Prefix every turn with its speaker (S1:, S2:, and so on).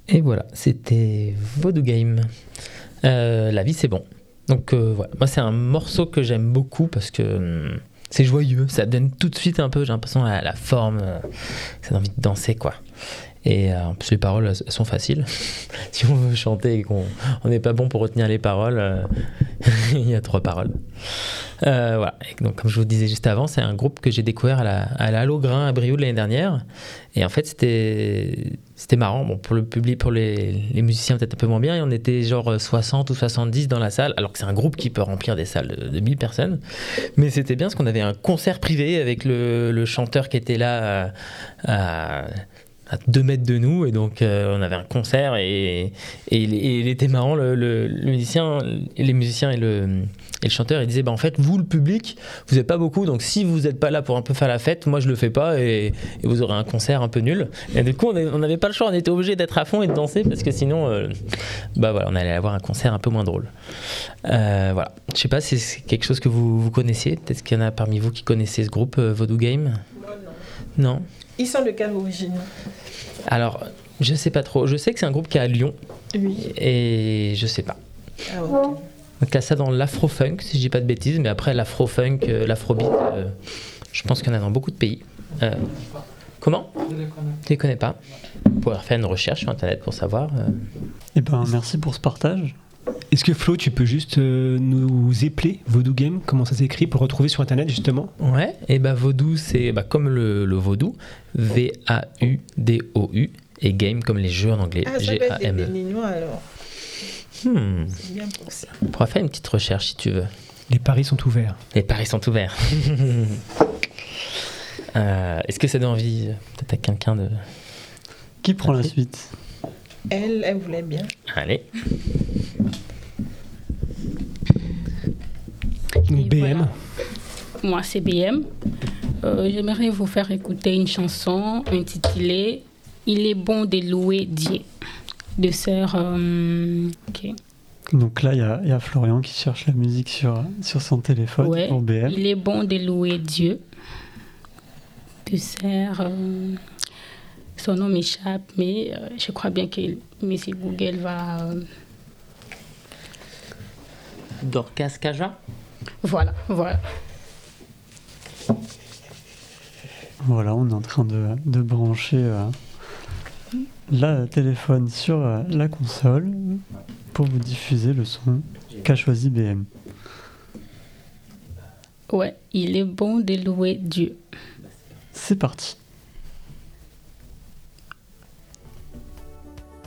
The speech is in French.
S1: Et voilà, c'était Vodou Game. La vie, c'est bon. Donc voilà, moi c'est un morceau que j'aime beaucoup parce que c'est joyeux, ça donne tout de suite un peu, j'ai l'impression, la forme, ça donne envie de danser quoi. Et en plus les paroles elles sont faciles. Si on veut chanter et qu'on n'est pas bon pour retenir les paroles, il y a 3 paroles. Voilà. Et donc comme je vous disais juste avant, c'est un groupe que j'ai découvert à la Halo Grain à Brioude l'année dernière. Et en fait c'était marrant, bon, pour le public, pour les musiciens peut-être un peu moins bien, et on était genre 60 ou 70 dans la salle, alors que c'est un groupe qui peut remplir des salles de 1000 personnes. Mais c'était bien parce qu'on avait un concert privé avec le chanteur qui était là à 2 mètres de nous, et donc on avait un concert et il était marrant, le musicien, les musiciens et le chanteur, il disait en fait vous le public vous n'êtes pas beaucoup, donc si vous n'êtes pas là pour un peu faire la fête, moi je le fais pas et vous aurez un concert un peu nul. Et du coup on n'avait pas le choix, on était obligé d'être à fond et de danser parce que sinon voilà, on allait avoir un concert un peu moins drôle. Voilà, je sais pas si c'est quelque chose que vous connaissiez, peut-être qu'il y en a parmi vous qui connaissez ce groupe Vodou Game. Non.
S2: Ils sont de quelle origine?
S1: Alors, je sais pas trop. Je sais que c'est un groupe qui est à Lyon.
S2: Oui.
S1: Et je sais pas.
S2: Ah, ok.
S1: Donc, il y a ça dans l'afro-funk, si je dis pas de bêtises. Mais après, l'afro-funk, l'afrobeat, je pense qu'il y en a dans beaucoup de pays. Comment? Je les connais pas. Vous pourrez faire une recherche sur Internet pour savoir.
S3: Eh ben, merci pour ce partage. Est-ce que Flo, tu peux juste nous épeler Vodou Game, comment ça s'écrit pour le retrouver sur Internet justement?
S1: Ouais, et Vodou, c'est comme le vaudou, V-A-U-D-O-U, et game comme les jeux en anglais, G-A-M-E.
S2: Ça peut être des Béninois alors. C'est bien pour ça.
S1: On pourra faire une petite recherche si tu veux.
S3: Les paris sont ouverts.
S1: Les paris sont ouverts. Est-ce que ça donne envie peut-être à quelqu'un de...
S3: Qui prend la suite?
S2: Elle voulait bien.
S1: Allez.
S3: BM.
S4: Voilà. Moi, c'est BM. J'aimerais vous faire écouter une chanson intitulée « Il est bon de louer Dieu » de sœur... ok.
S3: Donc là, il y a Florian qui cherche la musique sur son téléphone pour BM.
S4: Il est bon de louer Dieu de sœur... son nom m'échappe, mais je crois bien que M. Google va...
S1: Dorcas Kaja.
S4: Voilà.
S3: Voilà, on est en train de brancher le téléphone sur la console pour vous diffuser le son qu'a choisi BM.
S4: Ouais, il est bon de louer Dieu.
S3: C'est parti.